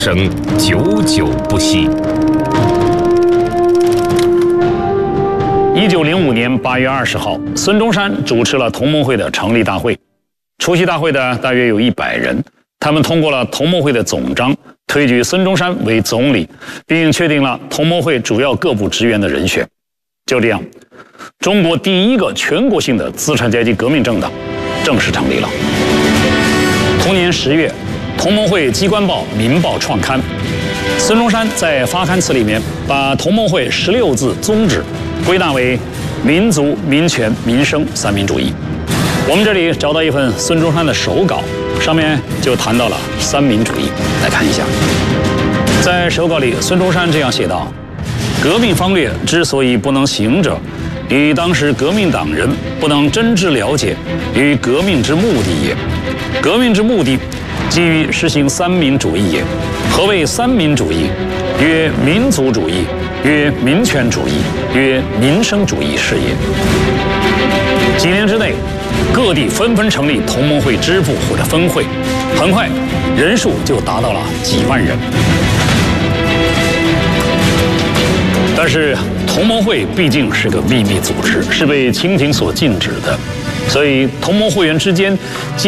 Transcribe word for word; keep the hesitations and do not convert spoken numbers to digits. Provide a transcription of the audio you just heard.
声久久不息。 一九零五年八月二十号，孙中山主持了同盟会的成立大会。出席大会的大约有一百人，他们通过了同盟会的总章，推举孙中山为总理，并确定了同盟会主要各部职员的人选。就这样，中国第一个全国性的资产阶级革命政党正式成立了。同年十月，同盟会机关报《民报》创刊，孙中山在发刊词里面把同盟会十六字宗旨归纳为民族、民权、民生三民主义。我们这里找到一份孙中山的手稿，上面就谈到了三民主义。来看一下，在手稿里，孙中山这样写道：革命方略之所以不能行者，与当时革命党人不能真知了解于革命之目的也。革命之目的，基于实行三民主义也。何谓三民主义？曰民族主义，曰民权主义，曰民生主义是也。几年之内，各地纷纷成立同盟会支部或者分会，很快人数就达到了几万人。但是同盟会毕竟是个秘密组织，是被清廷所禁止的，所以同盟会员之间